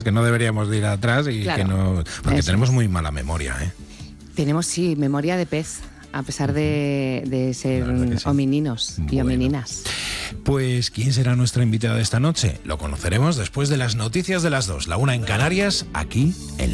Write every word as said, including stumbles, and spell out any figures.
que no deberíamos de ir atrás y Claro, que no... Porque eso tenemos es. muy mala memoria, ¿eh? Tenemos, sí, memoria de pez, a pesar de, de ser La verdad que sí. homininos y Bueno. homininas. Pues, ¿quién será nuestra invitada de esta noche? Lo conoceremos después de las noticias de las dos, la una en Canarias, aquí en